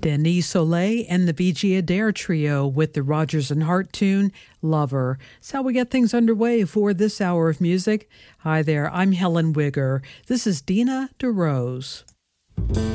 Denise Soleil and the VG Adair Trio with the Rodgers and Hart tune, Lover. That's how we get things underway for this hour of music. Hi there, I'm Helen Wigger. This is Dina DeRose.